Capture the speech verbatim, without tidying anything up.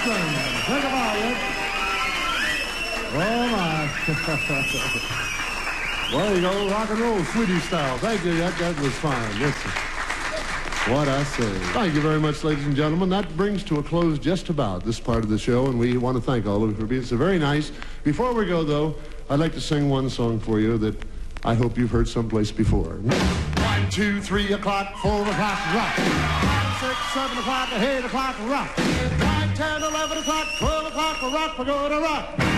Franklin. Think about it. Oh, my. Well, there you go, rock and roll, Swedish style. Thank you, that, that was fine. Listen, what I say. Thank you very much, ladies and gentlemen. That brings to a close just about this part of the show, and we want to thank all of you for being so very nice. Before we go, though, I'd like to sing one song for you that I hope you've heard someplace before. One, two, three o'clock, four o'clock, rock. Five, six, seven o'clock, eight o'clock, rock. Nine, ten, eleven o'clock, twelve o'clock, rock, we're going to rock.